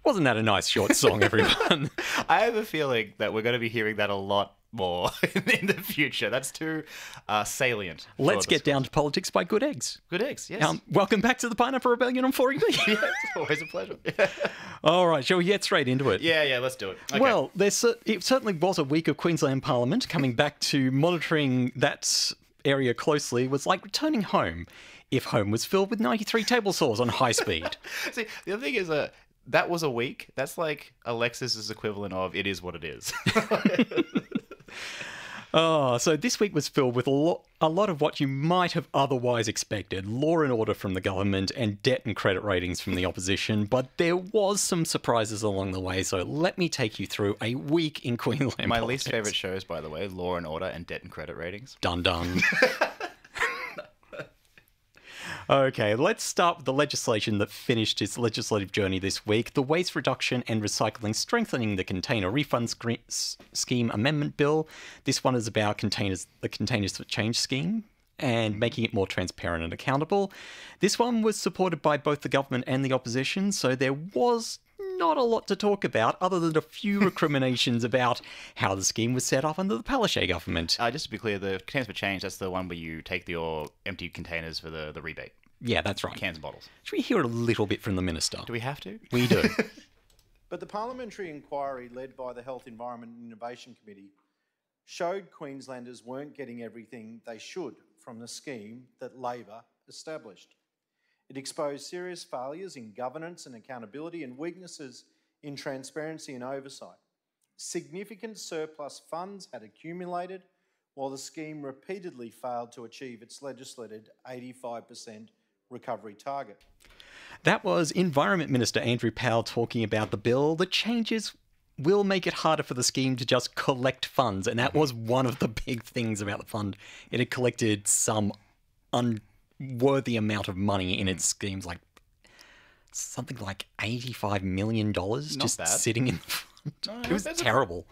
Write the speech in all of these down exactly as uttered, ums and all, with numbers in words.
Wasn't that a nice short song, everyone? I have a feeling that we're going to be hearing that a lot more in the future. That's too uh, salient. Let's get down to politics by Good Eggs. Good Eggs, yes. Um, welcome back to the Pineapple Rebellion on four E B. Yeah, it's always a pleasure. All right, shall we get straight into it? Yeah, yeah, let's do it. Okay. Well, there's, it certainly was a week of Queensland Parliament. Coming back to monitoring that area closely was like returning home if home was filled with ninety-three table saws on high speed. See, the other thing is, uh, that was a week. That's like Alexis's equivalent of it is what it is. Oh, so this week was filled with a lot, a lot of what you might have otherwise expected. Law and order from the government and debt and credit ratings from the opposition. But there was some surprises along the way, so let me take you through a week in Queensland My politics. least favourite shows, by the way, Law and Order and Debt and Credit Ratings. Dun dun. Okay, let's start with the legislation that finished its legislative journey this week. The Waste Reduction and Recycling Strengthening the Container Refund Scre- Scheme Amendment Bill. This one is about containers, the Containers for Change scheme and making it more transparent and accountable. This one was supported by both the government and the opposition, so there was not a lot to talk about other than a few recriminations about how the scheme was set up under the Palaszczuk government. Uh, just to be clear, the Containers for Change, that's the one where you take your empty containers for the, the rebate. Yeah, that's right. Cans and bottles. Should we hear a little bit from the minister? Do we have to? We do. But the parliamentary inquiry led by the Health, Environment and Innovation Committee showed Queenslanders weren't getting everything they should from the scheme that Labor established. It exposed serious failures in governance and accountability and weaknesses in transparency and oversight. Significant surplus funds had accumulated while the scheme repeatedly failed to achieve its legislated eighty-five percent recovery target. That was Environment Minister Andrew Powell talking about the bill. The changes will make it harder for the scheme to just collect funds, and that was one of the big things about the fund. It had collected some unworthy amount of money in its schemes, like something like eighty-five million dollars just bad. sitting in the fund. No, it was that's a- terrible.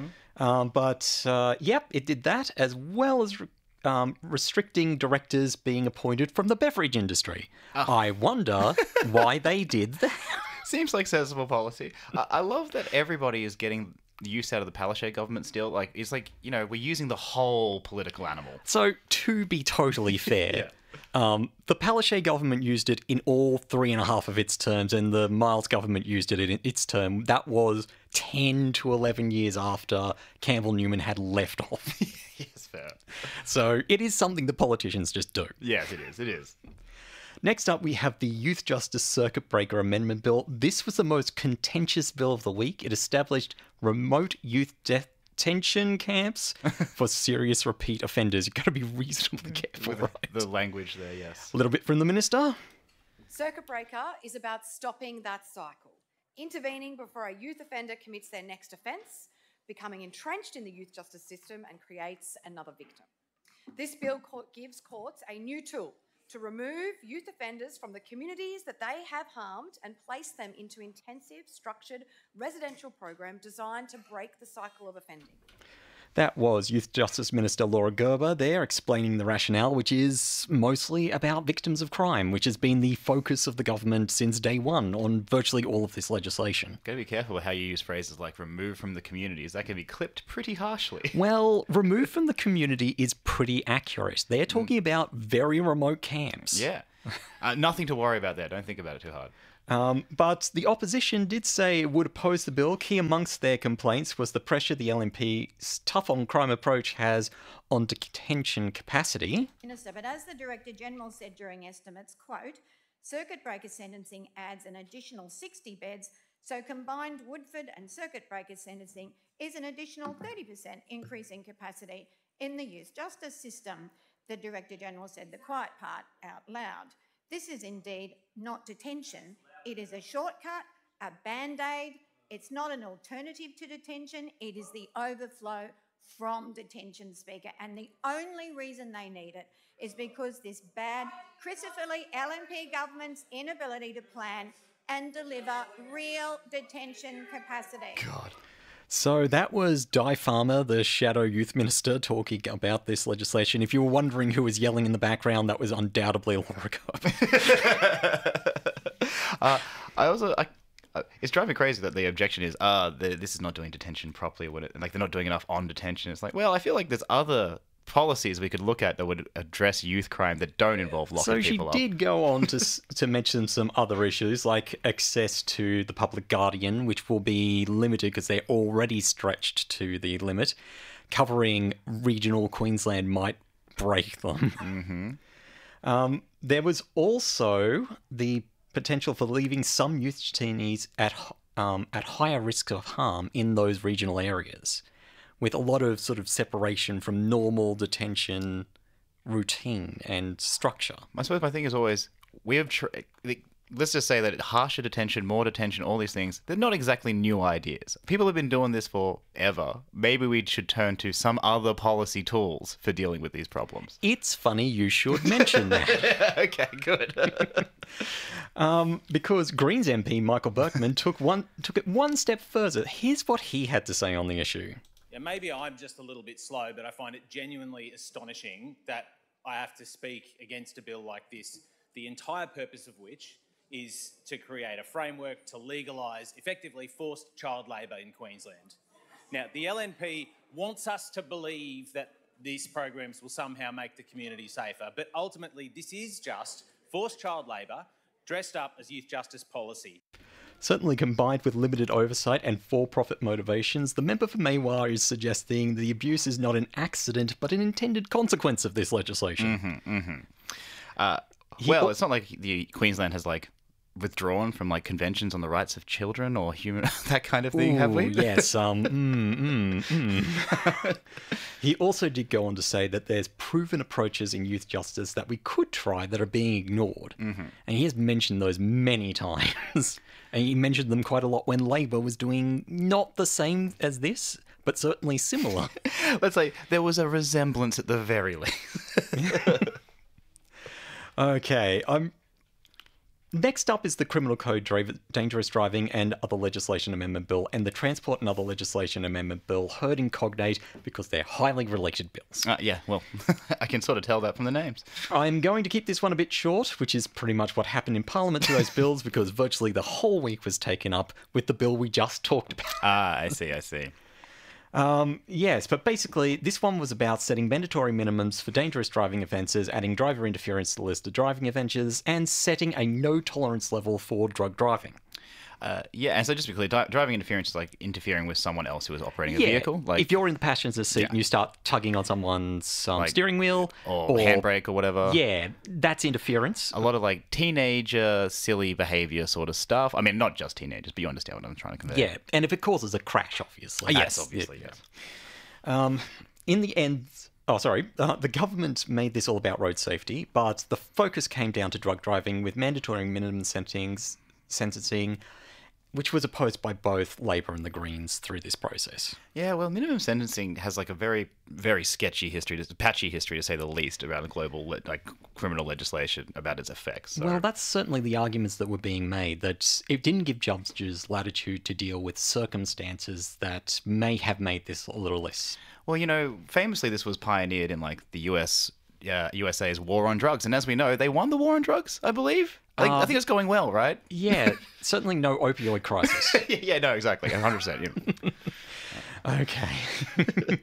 Um, but, uh, yep, it did that, as well as um, restricting directors being appointed from the beverage industry. I wonder why they did that. Seems like sensible policy. I, I love that everybody is getting use out of the Palaszczuk government still. Like, it's like, you know, we're using the whole political animal. So, to be totally fair, um, the Palaszczuk government used it in all three and a half of its terms, and the Miles government used it in its term. That was ten to eleven years after Campbell Newman had left off. Yes, fair. So, it is something the politicians just do. Yes, it is. It is. Next up, we have the Youth Justice Circuit Breaker Amendment Bill. This was the most contentious bill of the week. It established remote youth detention camps for serious repeat offenders. You've got to be reasonably careful, With right? the language there, yes. A little bit from the minister. Circuit Breaker is about stopping that cycle, intervening before a youth offender commits their next offence, becoming entrenched in the youth justice system and creates another victim. This bill gives courts a new tool to remove youth offenders from the communities that they have harmed and place them into intensive, structured residential program designed to break the cycle of offending. That was Youth Justice Minister Laura Gerber there explaining the rationale, which is mostly about victims of crime, which has been the focus of the government since day one on virtually all of this legislation. Gotta be careful with how you use phrases like remove from the communities. That can be clipped pretty harshly. Well, removed from the community is pretty accurate. They're talking about very remote camps. Yeah. Uh, nothing to worry about there. Don't think about it too hard. Um, but the opposition did say it would oppose the bill. Key amongst their complaints was the pressure the L N P's tough-on-crime approach has on detention capacity. Minister, but as the Director-General said during estimates, quote, circuit breaker sentencing adds an additional sixty beds, so combined Woodford and circuit breaker sentencing is an additional thirty percent increase in capacity in the youth justice system. The Director-General said the quiet part out loud. This is indeed not detention. It is a shortcut, a band-aid. It's not an alternative to detention. It is the overflow from detention, Speaker. And the only reason they need it is because this bad Christopher Lee L N P government's inability to plan and deliver real detention capacity. God. So that was Di Farmer, the Shadow Youth Minister, talking about this legislation. If you were wondering who was yelling in the background, that was undoubtedly Laura Gerber. uh, I also, I, Uh, it's driving me crazy that the objection is, uh, the, this is not doing detention properly. When it, like they're not doing enough on detention. It's like, well, I feel like there's other policies we could look at that would address youth crime that don't involve locking So she people up. did go on to s- to mention some other issues like access to the public guardian, which will be limited because they're already stretched to the limit. Covering regional Queensland might break them. Mm-hmm. Um, there was also the potential for leaving some youth detainees at h- um, at higher risk of harm in those regional areas, with a lot of sort of separation from normal detention routine and structure. I suppose my thing is always, we have, tr- let's just say that harsher detention, more detention, all these things, they're not exactly new ideas. People have been doing this forever. Maybe we should turn to some other policy tools for dealing with these problems. It's funny you should mention that. Okay, good. um, because Greens M P Michael Berkman took one took it one step further. Here's what he had to say on the issue. Yeah, maybe I'm just a little bit slow, but I find it genuinely astonishing that I have to speak against a bill like this, the entire purpose of which is to create a framework to legalise effectively forced child labour in Queensland. Now, the L N P wants us to believe that these programs will somehow make the community safer, but ultimately this is just forced child labour dressed up as youth justice policy. Certainly combined with limited oversight and for-profit motivations, the member for Maywar is suggesting the abuse is not an accident, but an intended consequence of this legislation. Mm-hmm, mm-hmm. Uh, well, it's not like the Queensland has, like, withdrawn from, like, conventions on the rights of children or human, that kind of thing, Ooh, have we? Yes, um, mm, mm, mm. He also did go on to say that there's proven approaches in youth justice that we could try that are being ignored. Mm-hmm. And he has mentioned those many times. And he mentioned them quite a lot when Labor was doing not the same as this, but certainly similar. Let's say there was a resemblance at the very least. Okay, um, next up is the Criminal Code Dra- Dangerous Driving and Other Legislation Amendment Bill and the Transport and Other Legislation Amendment Bill heard in cognate because they're highly related bills. Uh, yeah, well, I can sort of tell that from the names. I'm going to keep this one a bit short, which is pretty much what happened in Parliament to those bills because virtually the whole week was taken up with the bill we just talked about. Ah, I see, I see. Um, yes, but basically, this one was about setting mandatory minimums for dangerous driving offences, adding driver interference to the list of driving offences, and setting a no-tolerance level for drug driving. Uh, yeah, and so just to be clear, di- driving interference is like interfering with someone else who is operating a vehicle. Like, if you're in the passenger seat Yeah. and you start tugging on someone's um, Like- steering wheel or, handbrake or whatever. Yeah, that's interference. A lot of like teenager silly behavior sort of stuff. I mean, not just teenagers, but you understand what I'm trying to convey. Yeah, and if it causes a crash, obviously. Yes, that's- obviously, yeah. yes. Um, in the end, oh, sorry, uh, the government made this all about road safety, but the focus came down to drug driving with mandatory minimum sentencings, sentencing, which was opposed by both Labor and the Greens through this process. Yeah, well, minimum sentencing has like a very, very sketchy history, just patchy history to say the least, around global le- like criminal legislation about its effects. So. Well, that's certainly the arguments that were being made, that it didn't give judges latitude to deal with circumstances that may have made this a little less. Well, you know, famously this was pioneered in like the U S, uh, U S A's war on drugs, and as we know, they won the war on drugs, I believe. I think, Uh, I think it's going well, right? Yeah, certainly no opioid crisis. yeah, yeah, no, exactly, one hundred percent. Yeah. Okay.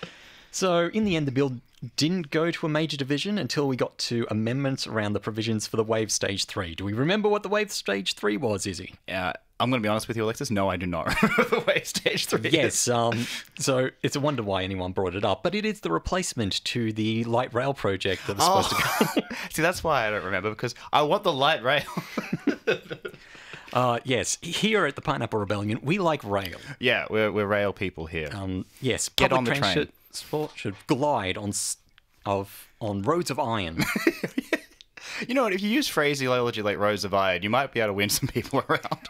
So, in the end, the bill didn't go to a major division until we got to amendments around the provisions for the Wave Stage three. Do we remember what the Wave Stage three was, Izzy? Uh, I'm going to be honest with you, Alexis. No, I do not remember the way Stage three is. Yes, um, so it's a wonder why anyone brought it up, but it is the replacement to the light rail project that was supposed to go. See, that's why I don't remember, because I want the light rail. Uh, yes, here at the Pineapple Rebellion, we like rail. Yeah, we're, we're rail people here. Um, yes, Get public on the train. transport should glide on s- of on roads of iron. You know what? If you use phraseology like rows of iron, you might be able to win some people around.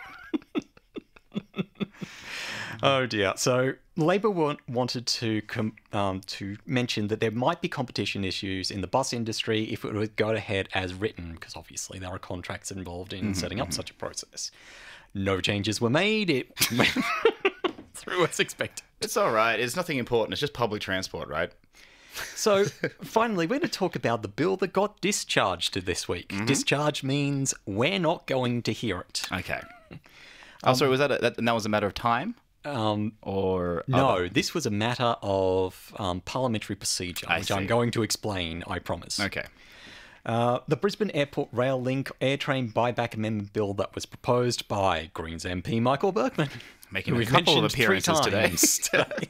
Oh dear. So Labor wa- wanted to com- um, to mention that there might be competition issues in the bus industry if it would go ahead as written, because obviously there are contracts involved in setting up such a process. No changes were made. It went through as expected. It's all right. It's nothing important. It's just public transport, right? So finally, we're going to talk about the bill that got discharged this week. Discharge means we're not going to hear it. Okay. Oh, sorry, was that, a, that and that was a matter of time? Um, Or no, other- this was a matter of um, parliamentary procedure, I which I'm see. going to explain, I promise. Okay. Uh, the Brisbane Airport Rail Link Airtrain Buyback Amendment Bill that was proposed by Greens M P Michael Berkman. Making who a we've couple of mentioned three appearances today. times today.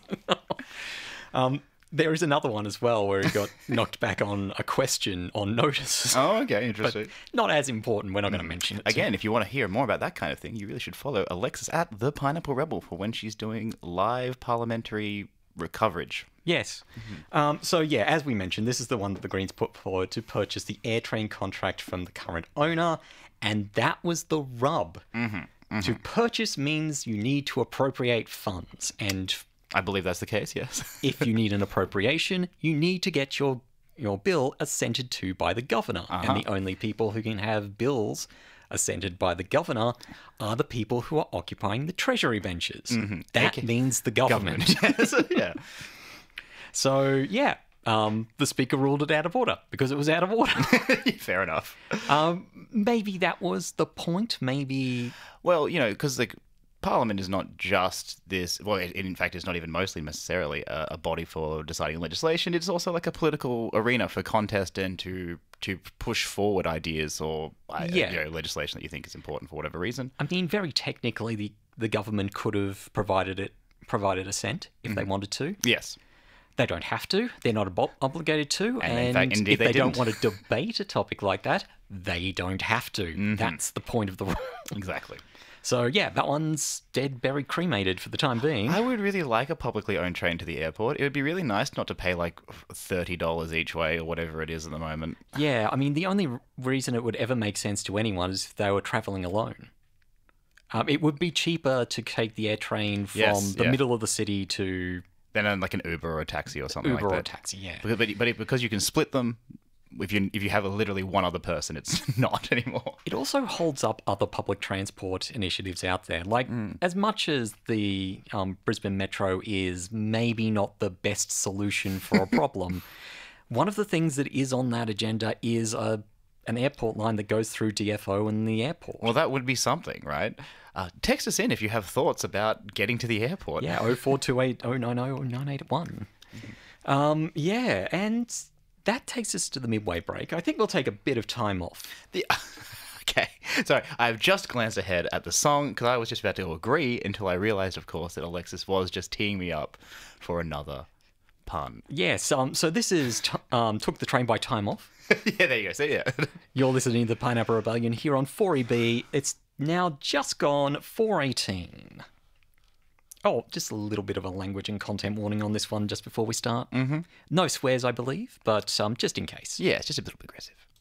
um, there is another one as well where he got knocked back on a question on notice. Oh, okay, interesting. Not as important. We're not going to mention it. Again, if you want to hear more about that kind of thing, you really should follow Alexis at the Pineapple Rebel for when she's doing live parliamentary re- coverage. Yes. Um, so, yeah, as we mentioned, this is the one that the Greens put forward to purchase the Airtrain contract from the current owner, and that was the rub. Mm-hmm. To purchase means you need to appropriate funds, and I believe that's the case, yes. if you need an appropriation, you need to get your your bill assented to by the governor. Uh-huh. And the only people who can have bills assented by the governor are the people who are occupying the treasury benches. That A K means the government. Yes, yeah. So, yeah, um, the speaker ruled it out of order because it was out of order. Fair enough. um, maybe that was the point. Maybe... Well, you know, because like Parliament is not just this. Well, it, in fact, it's not even mostly necessarily a, a body for deciding legislation. It's also like a political arena for contest and to to push forward ideas or uh, Yeah. you know, legislation that you think is important for whatever reason. I mean, very technically, the, the government could have provided it provided assent if they wanted to. Yes. They don't have to. They're not ob- obligated to. And And, in fact, indeed if they they, don't didn't. want to debate a topic like that, they don't have to. That's the point of the rule. Exactly. So, yeah, that one's dead, buried, cremated for the time being. I would really like a publicly owned train to the airport. It would be really nice not to pay like thirty dollars each way or whatever it is at the moment. Yeah, I mean, the only r- reason it would ever make sense to anyone is if they were travelling alone. Um, it would be cheaper to take the air train from Yes, the yeah. middle of the city to Then uh, like an Uber or a taxi or something Uber like or that. a taxi, yeah. But, but, but it- because you can split them, if you if you have a, literally one other person, it's not anymore. It also holds up other public transport initiatives out there. Like, as much as the um, Brisbane Metro is maybe not the best solution for a problem, one of the things that is on that agenda is a, an airport line that goes through D F O and the airport. Well, that would be something, right? Uh, text us in if you have thoughts about getting to the airport. Yeah, oh four two eight oh nine oh nine eight one. Um, yeah, and that takes us to the midway break. I think we'll take a bit of time off. The, okay, sorry. I've just glanced ahead at the song because I was just about to agree until I realised, of course, that Alexis was just teeing me up for another pun. Yes, um, so this is t- um, Took the Train by Time Off. Yeah, there you go. So yeah. You're listening to the Pineapple Rebellion here on four E B. It's now just gone four eighteen. Oh, just a little bit of a language and content warning on this one just before we start. Mm-hmm. No swears, I believe, but um, just in case. Yeah, it's just a little bit aggressive.